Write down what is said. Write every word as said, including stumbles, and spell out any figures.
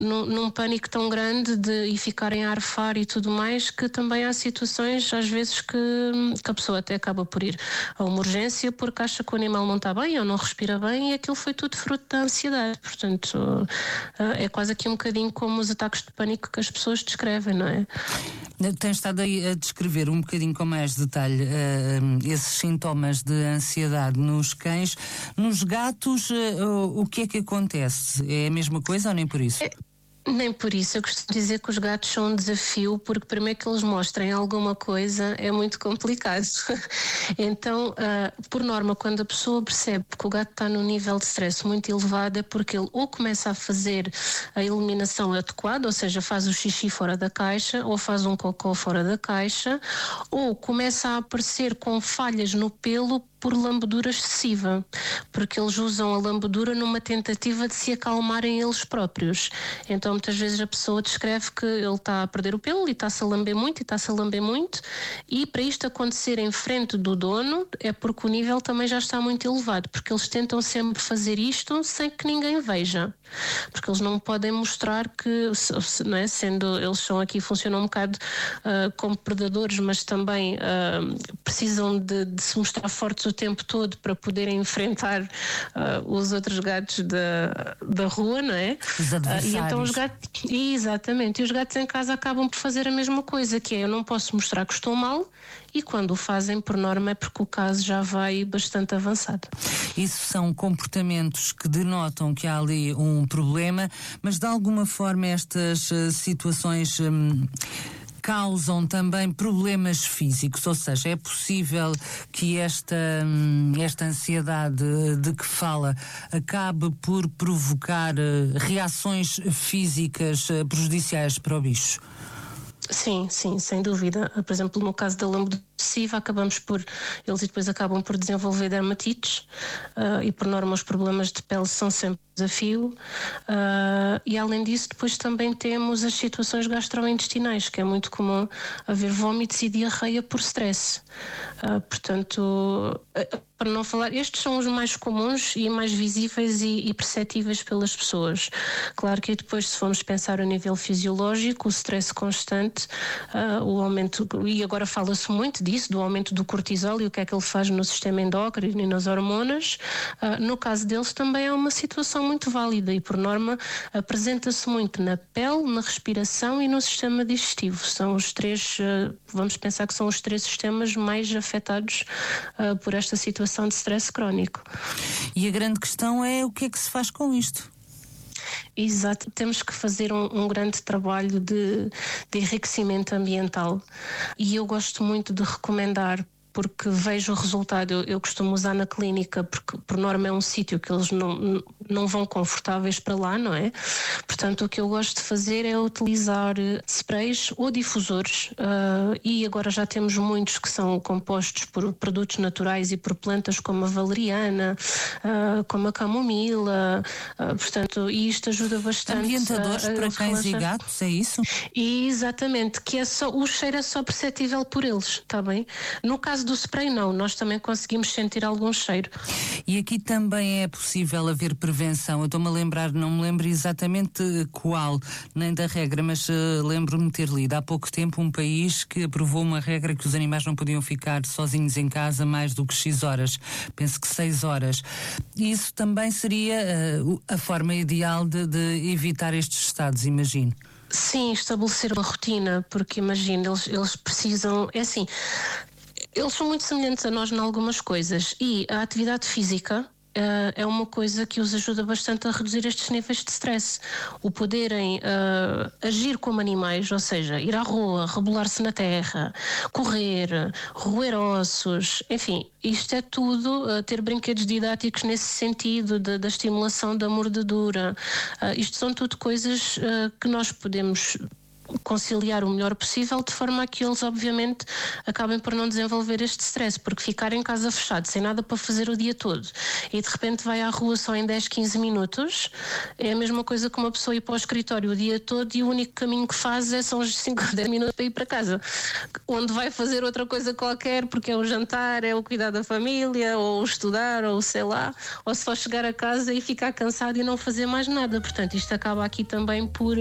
num, num pânico tão grande de, e ficarem a arfar e tudo mais, que também há situações às vezes que, que a pessoa até acaba por ir a uma urgência porque acha que o animal não está bem ou não respira bem, e aquilo foi tudo fruto da ansiedade. Portanto, é quase aqui um bocadinho como os ataques de pânico que as pessoas descrevem, não é? Tens estado aí a descrever um bocadinho com mais detalhe uh, esses sintomas de ansiedade nos cães. Nos gatos, uh, o que é que acontece? É a mesma coisa ou nem por isso? É... Nem por isso. Eu costumo dizer que os gatos são um desafio, porque primeiro que eles mostrem alguma coisa é muito complicado. Então, uh, por norma, quando a pessoa percebe que o gato está num nível de stress muito elevado, é porque ele ou começa a fazer a eliminação adequada, ou seja, faz o xixi fora da caixa, ou faz um cocô fora da caixa, ou começa a aparecer com falhas no pelo por lambedura excessiva, porque eles usam a lambedura numa tentativa de se acalmarem eles próprios. Então muitas vezes a pessoa descreve que ele está a perder o pelo e está-se a lamber muito e está-se a lamber muito, e para isto acontecer em frente do dono é porque o nível também já está muito elevado, porque eles tentam sempre fazer isto sem que ninguém veja, porque eles não podem mostrar que, não é, sendo eles são aqui, funcionam um bocado uh, como predadores, mas também uh, precisam de, de se mostrar fortes o tempo todo para poderem enfrentar uh, os outros gatos da, da rua, não é? Os adversários. Uh, e então os gatos, exatamente, e os gatos em casa acabam por fazer a mesma coisa, que é: eu não posso mostrar que estou mal, e quando o fazem, por norma, é porque o caso já vai bastante avançado. Isso são comportamentos que denotam que há ali um problema, mas de alguma forma estas uh, situações um, causam também problemas físicos, ou seja, é possível que esta, hum, esta ansiedade de que fala acabe por provocar uh, reações físicas uh, prejudiciais para o bicho? Sim, sim, sem dúvida. Por exemplo, no caso da lambedura excessiva, acabamos por, eles depois acabam por desenvolver dermatites, uh, e por norma os problemas de pele são sempre um desafio, uh, e além disso depois também temos as situações gastrointestinais, que é muito comum haver vômitos e diarreia por stress. Uh, portanto, uh, para não falar, estes são os mais comuns e mais visíveis e, e perceptíveis pelas pessoas. Claro que depois, se formos pensar a nível fisiológico, o stress constante, uh, o aumento, e agora fala-se muito disso, do aumento do cortisol e o que é que ele faz no sistema endócrino e nas hormonas. Uh, no caso deles também é uma situação muito válida e, por norma, apresenta-se muito na pele, na respiração e no sistema digestivo. São os três, uh, vamos pensar que são os três sistemas mais afetados uh, por esta situação de stress crónico. E a grande questão é: o que é que se faz com isto? Exato, temos que fazer um, um grande trabalho de, de enriquecimento ambiental, e eu gosto muito de recomendar, porque vejo o resultado. Eu, eu costumo usar na clínica, porque por norma é um sítio que eles não, não vão confortáveis para lá, não é? Portanto, o que eu gosto de fazer é utilizar sprays ou difusores, uh, e agora já temos muitos que são compostos por produtos naturais e por plantas como a valeriana, uh, como a camomila, uh, portanto, e isto ajuda bastante. Ambientadores a, a para cães e gatos, é isso? E, exatamente, que é só, o cheiro é só perceptível por eles, está bem? No caso do spray não, nós também conseguimos sentir algum cheiro. E aqui também é possível haver prevenção. Eu estou-me a lembrar, não me lembro exatamente qual, nem da regra, mas uh, lembro-me ter lido há pouco tempo um país que aprovou uma regra que os animais não podiam ficar sozinhos em casa mais do que X horas, penso que seis horas. Isso também seria uh, a forma ideal de, de evitar estes estados, imagino. Sim, estabelecer uma rotina, porque imagina, eles, eles precisam, é assim, eles são muito semelhantes a nós em algumas coisas, e a atividade física uh, é uma coisa que os ajuda bastante a reduzir estes níveis de stress. O poderem uh, agir como animais, ou seja, ir à rua, rebolar-se na terra, correr, roer ossos, enfim, isto é tudo, uh, ter brinquedos didáticos nesse sentido, de, da estimulação da mordedura. Uh, isto são tudo coisas uh, que nós podemos conciliar o melhor possível, de forma a que eles, obviamente, acabem por não desenvolver este stress, porque ficar em casa fechado, sem nada para fazer o dia todo, e de repente vai à rua só em dez, quinze minutos, é a mesma coisa que uma pessoa ir para o escritório o dia todo e o único caminho que faz é são os cinco, dez minutos para ir para casa, onde vai fazer outra coisa qualquer, porque é o jantar, é o cuidar da família, ou estudar, ou sei lá, ou só chegar a casa e ficar cansado e não fazer mais nada. Portanto, isto acaba aqui também por